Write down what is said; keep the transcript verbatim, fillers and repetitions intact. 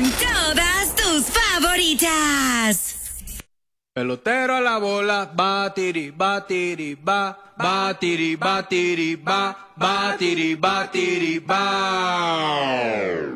con todas tus favoritas. Pelotero a la bola, batiri, batiri, ba, batiri, batiri, ba, batiri, batiri, ba.